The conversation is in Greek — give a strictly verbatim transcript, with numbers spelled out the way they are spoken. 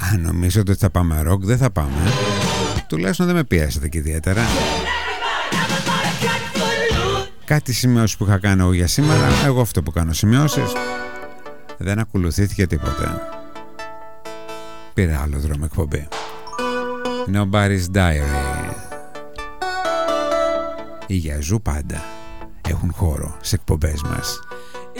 Αν νομίζετε ότι θα πάμε ροκ, δεν θα πάμε. Τουλάχιστον δεν με πιέσετε και ιδιαίτερα. Κάτι σημειώσεις που είχα κάνει εγώ για σήμερα, εγώ αυτό που κάνω σημειώσεις, δεν ακολουθήθηκε τίποτε. Πήρα άλλο δρόμο εκπομπή. Nobody's Diary. Οι Γιαζού πάντα έχουν χώρο σε εκπομπές μας.